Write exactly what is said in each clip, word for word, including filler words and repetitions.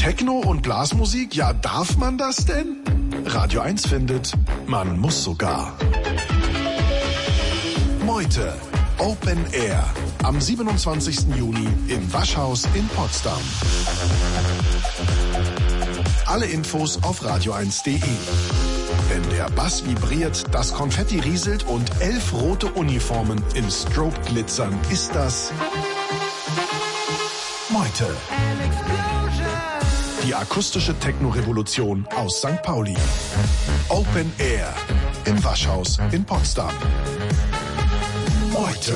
Techno und Blasmusik? Ja, darf man das denn? Radio eins findet, man muss sogar. Meute, Open Air, am siebenundzwanzigsten Juni im Waschhaus in Potsdam. Alle Infos auf radio eins punkt de. Wenn der Bass vibriert, das Konfetti rieselt und elf rote Uniformen im Strobe glitzern, ist das Meute. Die akustische Techno-Revolution aus Sankt Pauli. Open Air im Waschhaus in Potsdam. Meute.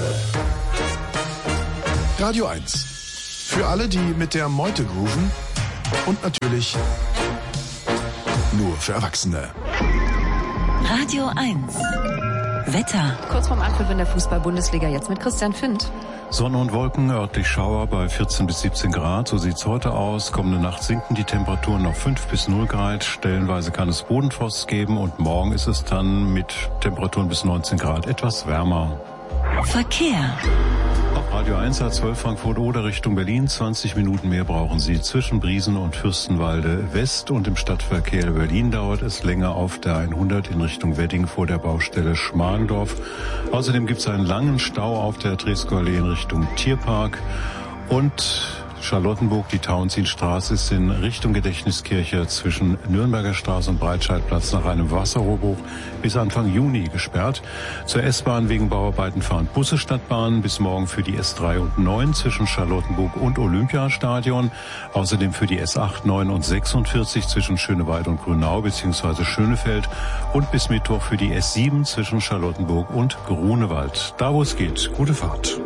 Radio eins. Für alle, die mit der Meute grooven und natürlich nur für Erwachsene. Radio eins. Wetter. Kurz vorm Anpfiff in der Fußball-Bundesliga, jetzt mit Christian Findt. Sonne und Wolken, örtlich Schauer bei vierzehn bis siebzehn Grad. So sieht's heute aus. Kommende Nacht sinken die Temperaturen auf fünf bis null Grad. Stellenweise kann es Bodenfrost geben und morgen ist es dann mit Temperaturen bis neunzehn Grad etwas wärmer. Verkehr. Auf Radio eins A zwölf Frankfurt-Oder Richtung Berlin. zwanzig Minuten mehr brauchen Sie zwischen Briesen und Fürstenwalde West. Und im Stadtverkehr Berlin dauert es länger auf der hundert in Richtung Wedding vor der Baustelle Schmargendorf. Außerdem gibt es einen langen Stau auf der Treskau Allee in Richtung Tierpark. Und Charlottenburg, die Tauentzienstraße ist in Richtung Gedächtniskirche zwischen Nürnberger Straße und Breitscheidplatz nach einem Wasserrohrbruch bis Anfang Juni gesperrt. Zur S-Bahn wegen Bauarbeiten fahren Busse statt Bahn bis morgen für die S drei und neun zwischen Charlottenburg und Olympiastadion. Außerdem für die S acht, neun und sechsundvierzig zwischen Schöneweide und Grünau bzw. Schönefeld und bis Mittwoch für die S sieben zwischen Charlottenburg und Grunewald. Da wo es geht, gute Fahrt.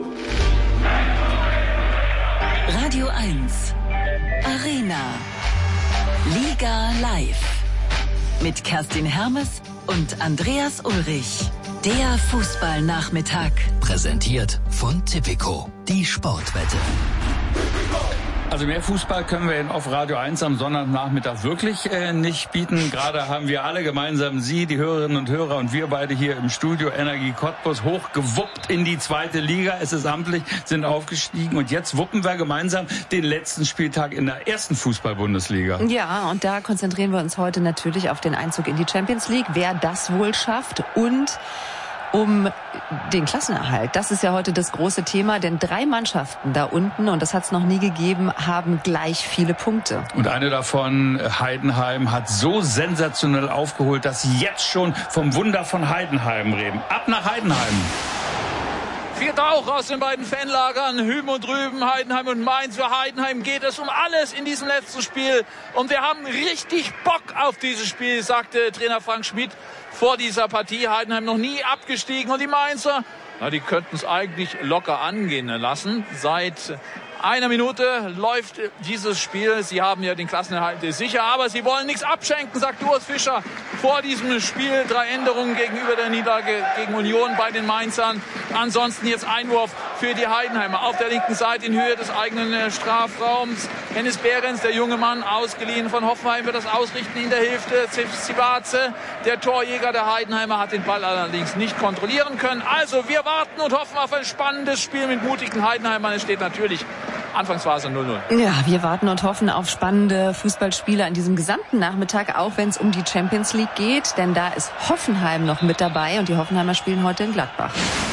Radio eins. Arena. Liga live. Mit Kerstin Hermes und Andreas Ulrich. Der Fußballnachmittag. Präsentiert von Tipico. Die Sportwette. Also mehr Fußball können wir Ihnen auf Radio eins am Sonntagnachmittag wirklich äh, nicht bieten. Gerade haben wir alle gemeinsam, Sie, die Hörerinnen und Hörer und wir beide hier im Studio Energie Cottbus hochgewuppt in die zweite Liga. Es ist amtlich, sind aufgestiegen und jetzt wuppen wir gemeinsam den letzten Spieltag in der ersten Fußball-Bundesliga. Ja, und da konzentrieren wir uns heute natürlich auf den Einzug in die Champions League, wer das wohl schafft und um den Klassenerhalt. Das ist ja heute das große Thema, denn drei Mannschaften da unten, und das hat es noch nie gegeben, haben gleich viele Punkte. Und eine davon, Heidenheim, hat so sensationell aufgeholt, dass sie jetzt schon vom Wunder von Heidenheim reden. Ab nach Heidenheim. Vierte auch aus den beiden Fanlagern, Hüben und Drüben, Heidenheim und Mainz. Für Heidenheim geht es um alles in diesem letzten Spiel. Und wir haben richtig Bock auf dieses Spiel, sagte Trainer Frank Schmidt vor dieser Partie. Heidenheim noch nie abgestiegen. Und die Mainzer, na, die könnten es eigentlich locker angehen lassen. Seit einer Minute läuft dieses Spiel. Sie haben ja den Klassenerhalt sicher, aber sie wollen nichts abschenken, sagt Urs Fischer vor diesem Spiel. Drei Änderungen gegenüber der Niederlage gegen Union bei den Mainzern. Ansonsten jetzt Einwurf für die Heidenheimer. Auf der linken Seite in Höhe des eigenen Strafraums. Hennis Behrens, der junge Mann, ausgeliehen von Hoffenheim, wird das ausrichten in der Hälfte. Zivaze, der Torjäger der Heidenheimer, hat den Ball allerdings nicht kontrollieren können. Also wir warten und hoffen auf ein spannendes Spiel mit mutigen Heidenheimern. Es steht natürlich Anfangsphase null null. Ja, wir warten und hoffen auf spannende Fußballspiele an diesem gesamten Nachmittag, auch wenn es um die Champions League geht, denn da ist Hoffenheim noch mit dabei und die Hoffenheimer spielen heute in Gladbach.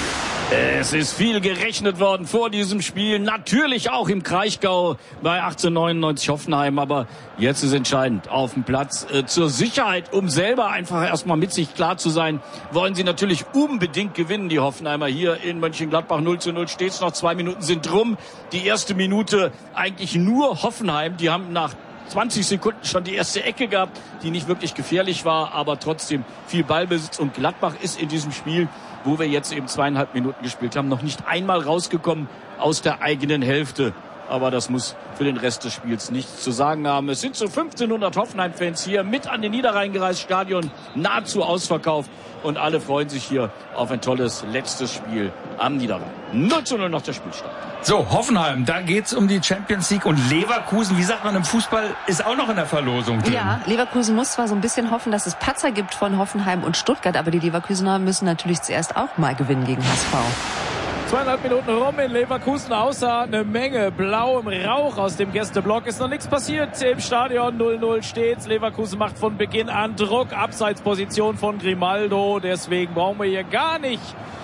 Es ist viel gerechnet worden vor diesem Spiel, natürlich auch im Kraichgau bei achtzehnhundertneunundneunzig Hoffenheim, aber jetzt ist entscheidend auf dem Platz. Äh, zur Sicherheit, um selber einfach erstmal mit sich klar zu sein, wollen sie natürlich unbedingt gewinnen, die Hoffenheimer. Hier in Mönchengladbach null zu null steht es noch, zwei Minuten sind rum. Die erste Minute eigentlich nur Hoffenheim, die haben nach zwanzig Sekunden schon die erste Ecke gehabt, die nicht wirklich gefährlich war, aber trotzdem viel Ballbesitz. Und Gladbach ist in diesem Spiel, wo wir jetzt eben zweieinhalb Minuten gespielt haben, noch nicht einmal rausgekommen aus der eigenen Hälfte. Aber das muss für den Rest des Spiels nichts zu sagen haben. Es sind so fünfzehnhundert Hoffenheim-Fans hier mit an den Niederrhein gereist, Stadion nahezu ausverkauft. Und alle freuen sich hier auf ein tolles letztes Spiel am Niederrhein. null zu null noch der Spielstand. So, Hoffenheim, da geht's um die Champions League und Leverkusen, wie sagt man im Fußball, ist auch noch in der Verlosung drin. Ja, Leverkusen muss zwar so ein bisschen hoffen, dass es Patzer gibt von Hoffenheim und Stuttgart, aber die Leverkusener müssen natürlich zuerst auch mal gewinnen gegen H S V. Zweieinhalb Minuten rum in Leverkusen, außer eine Menge blauem Rauch aus dem Gästeblock. Ist noch nichts passiert im Stadion. null null steht's. Leverkusen macht von Beginn an Druck. Abseitsposition von Grimaldo. Deswegen brauchen wir hier gar nicht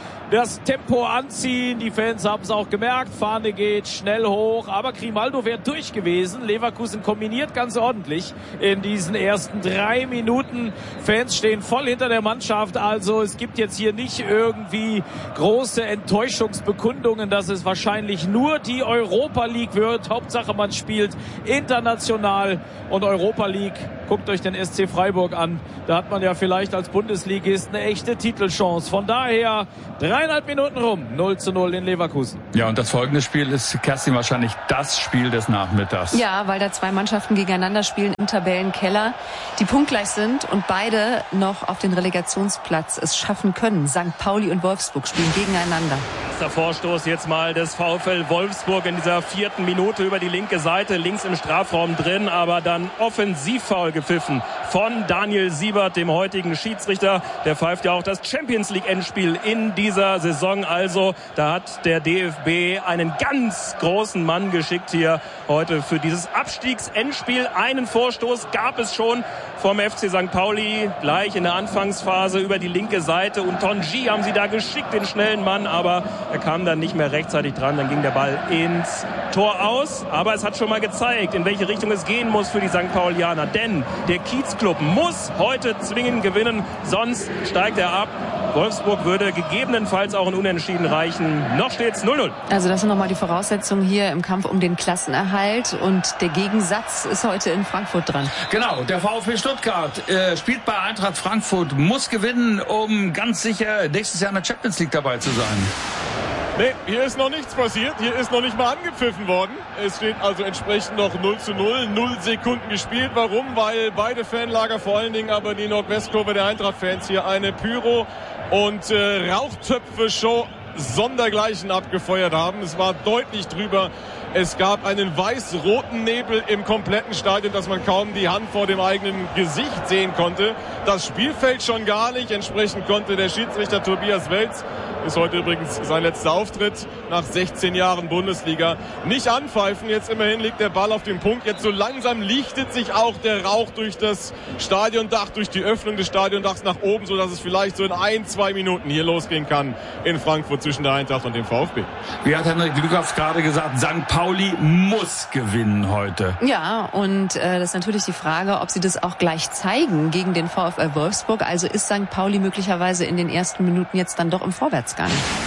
das Tempo anziehen. Die Fans haben es auch gemerkt. Fahne geht schnell hoch. Aber Grimaldo wäre durch gewesen. Leverkusen kombiniert ganz ordentlich in diesen ersten drei Minuten. Fans stehen voll hinter der Mannschaft. Also es gibt jetzt hier nicht irgendwie große Enttäuschungsbekundungen, dass es wahrscheinlich nur die Europa League wird. Hauptsache man spielt international. Und Europa League, guckt euch den S C Freiburg an. Da hat man ja vielleicht als Bundesligist eine echte Titelchance. Von daher dreieinhalb Minuten rum, null zu null in Leverkusen. Ja, und das folgende Spiel ist, Kerstin, wahrscheinlich das Spiel des Nachmittags. Ja, weil da zwei Mannschaften gegeneinander spielen im Tabellenkeller, die punktgleich sind und beide noch auf den Relegationsplatz es schaffen können. Sankt Pauli und Wolfsburg spielen gegeneinander. Der Vorstoß jetzt mal des VfL Wolfsburg in dieser vierten Minute über die linke Seite, links im Strafraum drin, aber dann Offensivfoul gepfiffen von Daniel Siebert, dem heutigen Schiedsrichter. Der pfeift ja auch das Champions League Endspiel in dieser Saison. Also da hat der D F B einen ganz großen Mann geschickt hier heute für dieses Abstiegsendspiel. Einen Vorstoß gab es schon vom F C Sankt Pauli gleich in der Anfangsphase über die linke Seite. Und Tonji haben sie da geschickt, den schnellen Mann, aber er kam dann nicht mehr rechtzeitig dran. Dann ging der Ball ins Tor aus. Aber es hat schon mal gezeigt, in welche Richtung es gehen muss für die Sankt Paulianer. Denn der Kiezclub muss heute zwingend gewinnen, sonst steigt er ab. Wolfsburg würde gegebenenfalls auch ein Unentschieden reichen. Noch steht's null null. Also das sind nochmal die Voraussetzungen hier im Kampf um den Klassenerhalt. Und der Gegensatz ist heute in Frankfurt dran. Genau, der VfB Stuttgart äh, spielt bei Eintracht Frankfurt, muss gewinnen, um ganz sicher nächstes Jahr in der Champions League dabei zu sein. Nee, hier ist noch nichts passiert. Hier ist noch nicht mal angepfiffen worden. Es steht also entsprechend noch null zu null. Null Sekunden gespielt. Warum? Weil beide Fanlager, vor allen Dingen aber die Nordwestkurve der Eintracht-Fans, hier eine Pyro- und äh, Rauchtöpfe-Show sondergleichen abgefeuert haben. Es war deutlich drüber. Es gab einen weiß-roten Nebel im kompletten Stadion, dass man kaum die Hand vor dem eigenen Gesicht sehen konnte. Das Spielfeld schon gar nicht. Entsprechend konnte der Schiedsrichter Tobias Welz, ist heute übrigens sein letzter Auftritt nach sechzehn Jahren Bundesliga, nicht anpfeifen. Jetzt immerhin liegt der Ball auf dem Punkt. Jetzt so langsam lichtet sich auch der Rauch durch das Stadiondach, durch die Öffnung des Stadiondachs nach oben, sodass es vielleicht so in ein, zwei Minuten hier losgehen kann in Frankfurt zwischen der Eintracht und dem VfB. Wie hat Henrik Lüghoff gerade gesagt, Sankt Pauli muss gewinnen heute. Ja, und äh, das ist natürlich die Frage, ob sie das auch gleich zeigen gegen den VfL Wolfsburg. Also ist Sankt Pauli möglicherweise in den ersten Minuten jetzt dann doch im Vorwärtsgang.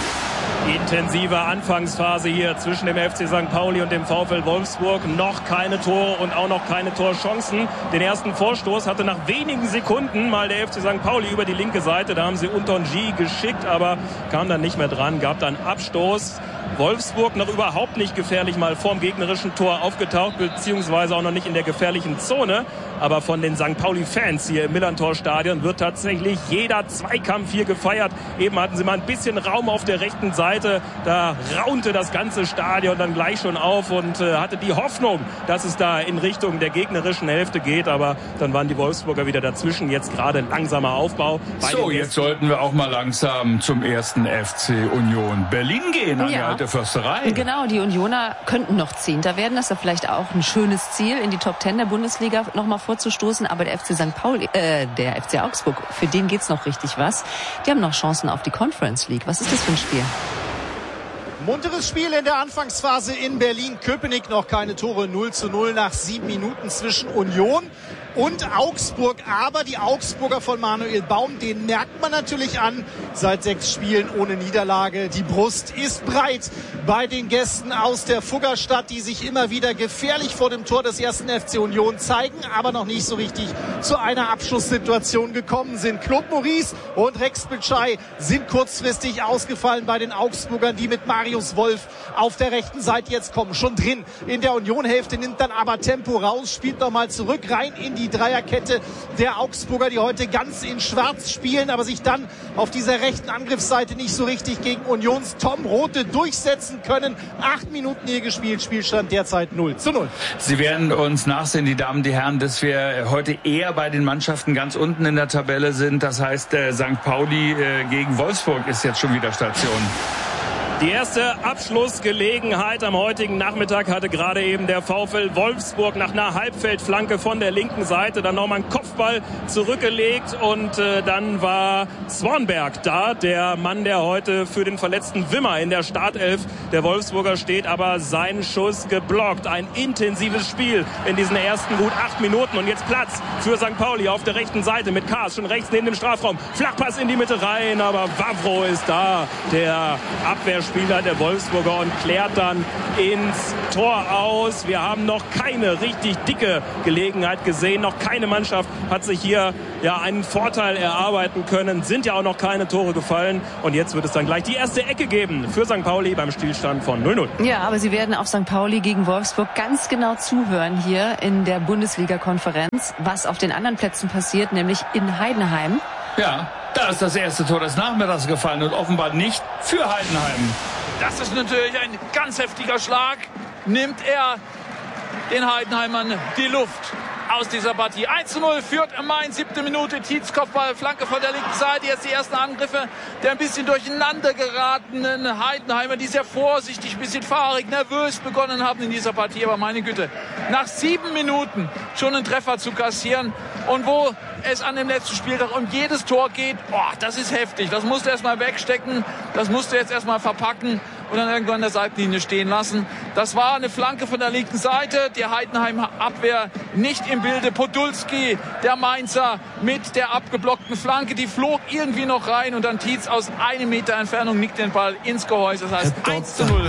Intensive Anfangsphase hier zwischen dem F C Sankt Pauli und dem VfL Wolfsburg. Noch keine Tore und auch noch keine Torchancen. Den ersten Vorstoß hatte nach wenigen Sekunden mal der F C Sankt Pauli über die linke Seite. Da haben sie Untonji geschickt, aber kam dann nicht mehr dran. Gab dann Abstoß. Wolfsburg noch überhaupt nicht gefährlich mal vorm gegnerischen Tor aufgetaucht, beziehungsweise auch noch nicht in der gefährlichen Zone. Aber von den Sankt Pauli-Fans hier im Millerntor-Stadion wird tatsächlich jeder Zweikampf hier gefeiert. Eben hatten sie mal ein bisschen Raum auf der rechten Seite. Da raunte das ganze Stadion dann gleich schon auf und äh, hatte die Hoffnung, dass es da in Richtung der gegnerischen Hälfte geht. Aber dann waren die Wolfsburger wieder dazwischen. Jetzt gerade langsamer Aufbau. So, jetzt sollten wir auch mal langsam zum ersten F C Union Berlin gehen an ja. die alte Försterei. Genau, die Unioner könnten noch Zehnter werden. Das ist ja vielleicht auch ein schönes Ziel, in die Top Ten der Bundesliga nochmal vorzustoßen. Aber der F C Sankt Pauli, äh, der F C Augsburg, für den geht's noch richtig was. Die haben noch Chancen auf die Conference League. Was ist das für ein Spiel? Munteres Spiel in der Anfangsphase in Berlin-Köpenick. Noch keine Tore, null zu null nach sieben Minuten zwischen Union und Augsburg. Aber die Augsburger von Manuel Baum, den merkt man natürlich an. Seit sechs Spielen ohne Niederlage. Die Brust ist breit bei den Gästen aus der Fuggerstadt, die sich immer wieder gefährlich vor dem Tor des ersten F C Union zeigen, aber noch nicht so richtig zu einer Abschlusssituation gekommen sind. Claude Maurice und Rex Bitschei sind kurzfristig ausgefallen bei den Augsburgern, die mit Marius Wolf auf der rechten Seite jetzt kommen. Schon drin in der Union-Hälfte, nimmt dann aber Tempo raus, spielt nochmal zurück rein in die Dreierkette der Augsburger, die heute ganz in Schwarz spielen, aber sich dann auf dieser rechten Angriffsseite nicht so richtig gegen Unions Tom Rothe durchsetzen können. Acht Minuten hier gespielt, Spielstand derzeit null zu null. Sie werden uns nachsehen, die Damen, die Herren, dass wir heute eher bei den Mannschaften ganz unten in der Tabelle sind. Das heißt, äh, Sankt Pauli äh, gegen Wolfsburg ist jetzt schon wieder Station. Die erste Abschlussgelegenheit am heutigen Nachmittag hatte gerade eben der VfL Wolfsburg nach einer Halbfeldflanke von der linken Seite. Dann nochmal einen Kopfball zurückgelegt und äh, dann war Swanberg da, der Mann, der heute für den verletzten Wimmer in der Startelf der Wolfsburger steht, aber sein Schuss geblockt. Ein intensives Spiel in diesen ersten gut acht Minuten und jetzt Platz für Sankt Pauli auf der rechten Seite mit Kaas schon rechts neben dem Strafraum. Flachpass in die Mitte rein, aber Wawro ist da, der Abwehrspieler der Wolfsburger, und klärt dann ins Tor aus. Wir haben noch keine richtig dicke Gelegenheit gesehen. Noch keine Mannschaft hat sich hier ja einen Vorteil erarbeiten können. Sind ja auch noch keine Tore gefallen. Und jetzt wird es dann gleich die erste Ecke geben für Sankt Pauli beim Stillstand von null null. Ja, aber sie werden auf Sankt Pauli gegen Wolfsburg ganz genau zuhören hier in der Bundesliga-Konferenz, was auf den anderen Plätzen passiert, nämlich in Heidenheim. Ja, da ist das erste Tor des Nachmittags gefallen und offenbar nicht für Heidenheim. Das ist natürlich ein ganz heftiger Schlag. Nimmt er den Heidenheimern die Luft aus dieser Partie. eins zu null führt Mainz, siebte Minute. Tietz Kopfball, Flanke von der linken Seite. Jetzt die ersten Angriffe der ein bisschen durcheinander geratenen Heidenheimer, die sehr vorsichtig, ein bisschen fahrig, nervös begonnen haben in dieser Partie. Aber meine Güte, nach sieben Minuten schon einen Treffer zu kassieren und wo es an dem letzten Spieltag um jedes Tor geht, oh, das ist heftig. Das musst du erstmal wegstecken, das musst du jetzt erstmal verpacken und dann irgendwann an der Seitenlinie stehen lassen. Das war eine Flanke von der linken Seite, die Heidenheimer Abwehr nicht im Bilde. Podolski, der Mainzer, mit der abgeblockten Flanke, die flog irgendwie noch rein und dann Tietz aus einem Meter Entfernung nickt den Ball ins Gehäuse. Das heißt eins zu null.